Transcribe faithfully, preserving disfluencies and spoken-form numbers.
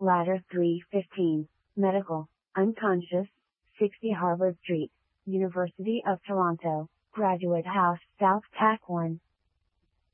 Ladder three fifteen, Medical, unconscious, sixty Harvard Street, University of Toronto, Graduate House South Tack one.